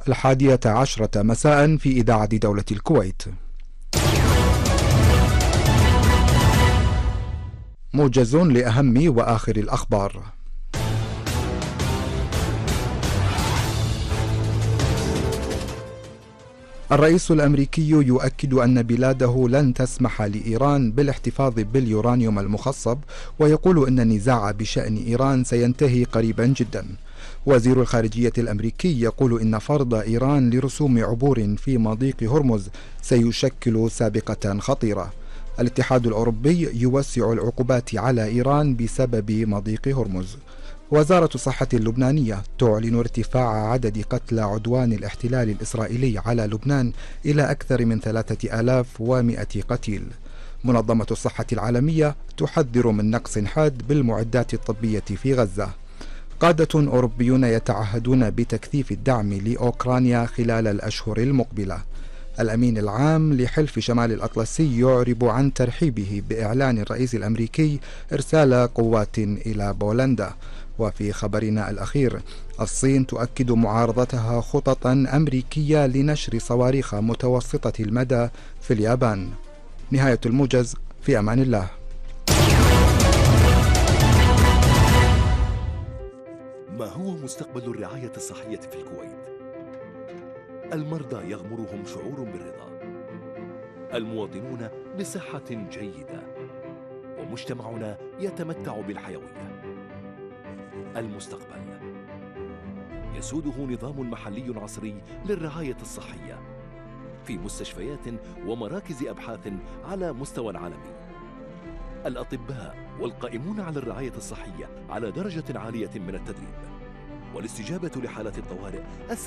11:10 مساء في إذاعة دولة الكويت. موجز لأهم وآخر الأخبار. الرئيس الأمريكي يؤكد أن بلاده لن تسمح لإيران بالاحتفاظ باليورانيوم المخصب، ويقول أن النزاع بشأن إيران سينتهي قريبا جدا. وزير الخارجية الأمريكي يقول إن فرض إيران لرسوم عبور في مضيق هرمز سيشكل سابقة خطيرة. الاتحاد الأوروبي يوسع العقوبات على إيران بسبب مضيق هرمز. وزارة الصحة اللبنانية تعلن ارتفاع عدد قتلى عدوان الاحتلال الإسرائيلي على لبنان إلى أكثر من 3100 قتيل. منظمة الصحة العالمية تحذر من نقص حاد بالمعدات الطبية في غزة. قادة أوروبيون يتعهدون بتكثيف الدعم لأوكرانيا خلال الأشهر المقبلة. الأمين العام لحلف شمال الأطلسي يعرب عن ترحيبه بإعلان الرئيس الأمريكي إرسال قوات إلى بولندا. وفي خبرنا الأخير، الصين تؤكد معارضتها خططا أمريكية لنشر صواريخ متوسطة المدى في اليابان. نهاية الموجز، في أمان الله. ما هو مستقبل الرعاية الصحية في الكويت؟ المرضى يغمرهم شعور بالرضا، المواطنون بصحة جيدة، ومجتمعنا يتمتع بالحيوية. المستقبل يسوده نظام محلي عصري للرعاية الصحية في مستشفيات ومراكز أبحاث على مستوى عالمي. الأطباء والقائمون على الرعاية الصحية على درجة عالية من التدريب والاستجابة لحالات الطوارئ